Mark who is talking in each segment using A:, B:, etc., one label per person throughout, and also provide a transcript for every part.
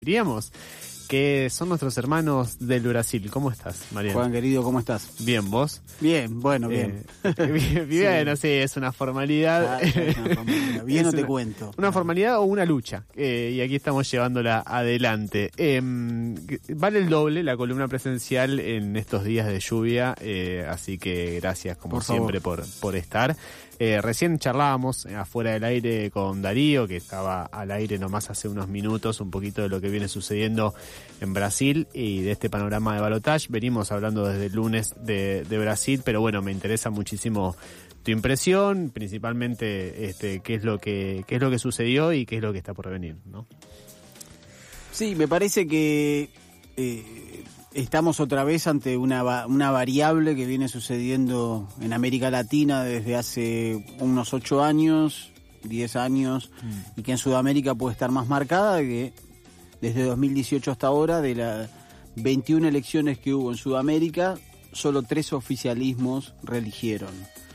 A: Diríamos que son nuestros hermanos del Brasil. ¿Cómo estás, Mariano?
B: Juan, querido, ¿cómo estás?
A: Bien, ¿vos?
B: Bien, bueno, bien.
A: Bien, no sé, es una formalidad.
B: Bien, no te cuento.
A: Una formalidad o una lucha. Y aquí estamos llevándola adelante. Vale el doble la columna presencial en estos días de lluvia, así que gracias como siempre por estar. Recién charlábamos afuera del aire con Darío, que estaba al aire nomás hace unos minutos, un poquito de lo que viene sucediendo en Brasil y de este panorama de balotaje. Venimos hablando desde el lunes de Brasil, pero bueno, me interesa muchísimo tu impresión, principalmente qué es lo que sucedió y qué es lo que está por venir, ¿no?
B: Sí, me parece que estamos otra vez ante una variable que viene sucediendo en América Latina desde hace unos 8 años, 10 años, y que en Sudamérica puede estar más marcada, que desde 2018 hasta ahora, de las 21 elecciones que hubo en Sudamérica, solo 3 oficialismos reeligieron.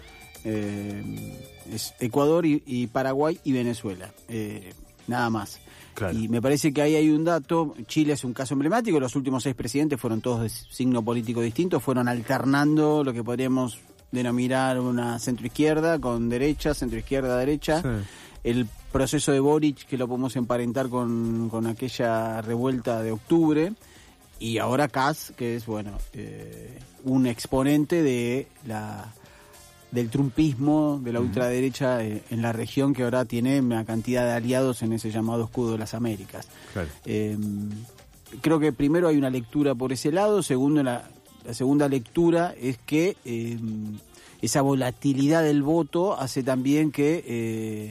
B: Es Ecuador y Paraguay y Venezuela, nada más. Claro. Y me parece que ahí hay un dato. Chile es un caso emblemático. Los últimos 6 presidentes fueron todos de signo político distinto, fueron alternando lo que podríamos denominar una centroizquierda con derecha, centroizquierda, derecha. Sí. El proceso de Boric, que lo podemos emparentar con aquella revuelta de octubre, y ahora Kast, que es un exponente de del trumpismo, de la ultraderecha en la región, que ahora tiene una cantidad de aliados en ese llamado escudo de las Américas. Claro. Creo que primero hay una lectura por ese lado. Segundo, la segunda lectura es que esa volatilidad del voto hace también que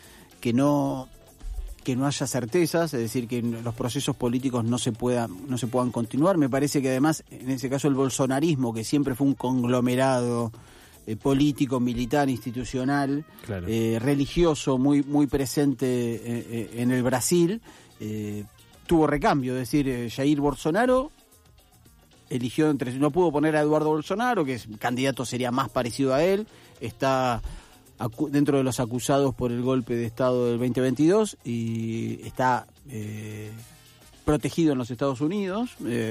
B: no haya certezas, es decir, que los procesos políticos no se puedan continuar. Me parece que además, en ese caso, el bolsonarismo, que siempre fue un conglomerado político, militar, institucional, claro, religioso, muy muy presente en el Brasil, tuvo recambio. Es decir, Jair Bolsonaro eligió no pudo poner a Eduardo Bolsonaro, que es candidato sería más parecido a él, está dentro de los acusados por el golpe de Estado del 2022 y está protegido en los Estados Unidos,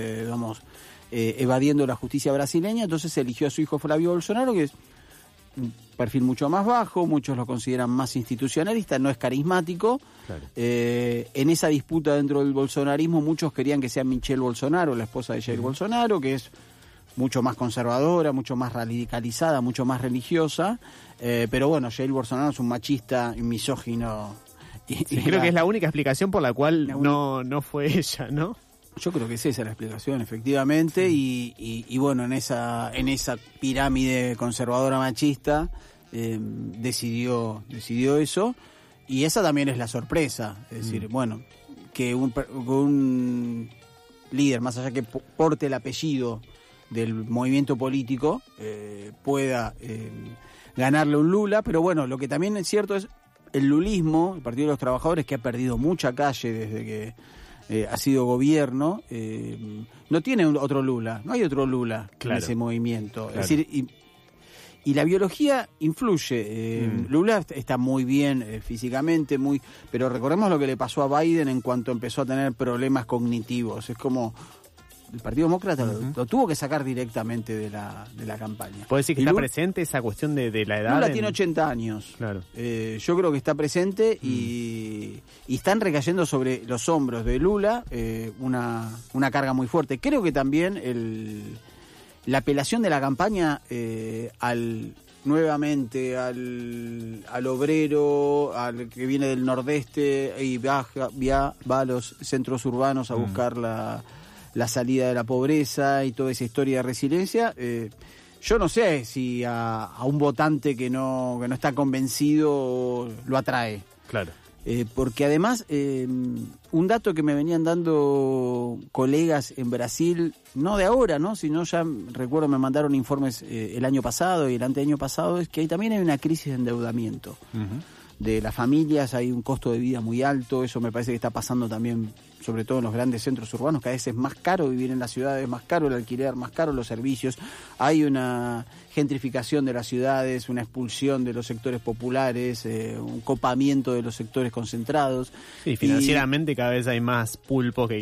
B: evadiendo la justicia brasileña. Entonces eligió a su hijo Flavio Bolsonaro, que es un perfil mucho más bajo, muchos lo consideran más institucionalista, no es carismático. Claro. En esa disputa dentro del bolsonarismo, muchos querían que sea Michelle Bolsonaro, la esposa de Jair Bolsonaro, que es mucho más conservadora, mucho más radicalizada, mucho más religiosa, pero bueno, Jair Bolsonaro es un machista y misógino.
A: Sí, creo que es la única explicación por la cual no fue ella, ¿no?
B: Yo creo que es esa la explicación, efectivamente, y bueno, en esa pirámide conservadora machista decidió eso, y esa también es la sorpresa, es decir, bueno, que un líder, más allá que porte el apellido del movimiento político, pueda ganarle un Lula, pero bueno, lo que también es cierto es el lulismo, el Partido de los Trabajadores, que ha perdido mucha calle desde que ha sido gobierno, no tiene otro Lula, no hay otro Lula, claro, en ese movimiento. Claro. Es decir, y la biología influye. Lula está muy bien físicamente, pero recordemos lo que le pasó a Biden en cuanto empezó a tener problemas cognitivos. Es como el Partido Demócrata lo tuvo que sacar directamente de la campaña.
A: ¿Puede decir que está presente esa cuestión de la edad?
B: Lula tiene 80 años. Claro. Yo creo que está presente y están recayendo sobre los hombros de Lula una carga muy fuerte. Creo que también la apelación de la campaña nuevamente al obrero, al que viene del nordeste y va a los centros urbanos a buscar la salida de la pobreza y toda esa historia de resiliencia. Yo no sé si a un votante que no está convencido lo atrae. Claro. Porque además, un dato que me venían dando colegas en Brasil, no de ahora, ¿no? Sino ya recuerdo me mandaron informes el año pasado y el anteaño pasado, es que ahí también hay una crisis de endeudamiento. de las familias, hay un costo de vida muy alto, eso me parece que está pasando también, sobre todo en los grandes centros urbanos, cada vez es más caro vivir en las ciudades, más caro el alquiler, más caro los servicios, hay una gentrificación de las ciudades, una expulsión de los sectores populares, un copamiento de los sectores concentrados.
A: Sí, financieramente cada vez hay más pulpos que